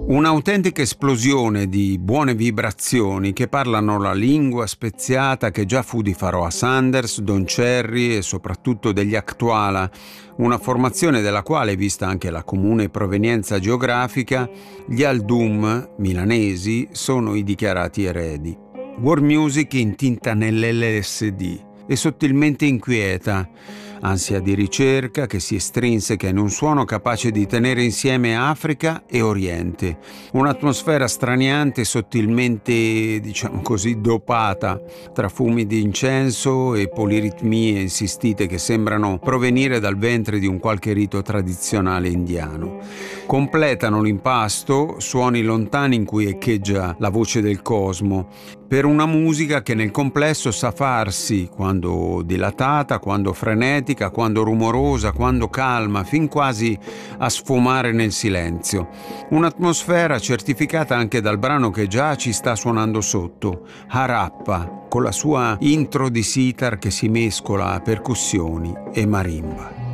Un'autentica esplosione di buone vibrazioni che parlano la lingua speziata che già fu di Pharoah Sanders, Don Cherry e soprattutto degli Actuala, una formazione della quale, vista anche la comune provenienza geografica, gli Aldum milanesi sono i dichiarati eredi. World music intinta nell'LSD e sottilmente inquieta, ansia di ricerca che si estrinseca in un suono capace di tenere insieme Africa e Oriente, un'atmosfera straniante e sottilmente, diciamo così, dopata tra fumi di incenso e poliritmie insistite che sembrano provenire dal ventre di un qualche rito tradizionale indiano. Completano l'impasto suoni lontani in cui echeggia la voce del cosmo, per una musica che nel complesso sa farsi, quando dilatata, quando frenetica, quando rumorosa, quando calma, fin quasi a sfumare nel silenzio. Un'atmosfera certificata anche dal brano che già ci sta suonando sotto, Harappa, con la sua intro di sitar che si mescola a percussioni e marimba.